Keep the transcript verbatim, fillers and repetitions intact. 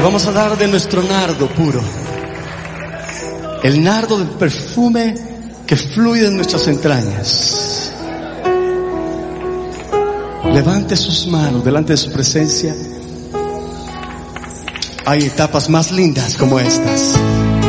vamos a dar de nuestro nardo puro. El nardo del perfume que fluye en nuestras entrañas. Levante sus manos delante de su presencia. Hay etapas más lindas como estas.